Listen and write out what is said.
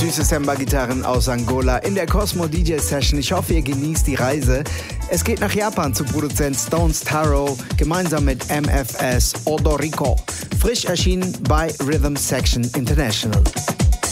süße Samba-Gitarren aus Angola in der Cosmo DJ Session. Ich hoffe, ihr genießt die Reise. Es geht nach Japan zu Produzent Stones Taro gemeinsam mit MFS Odoriko. Frisch erschienen bei Rhythm Section International.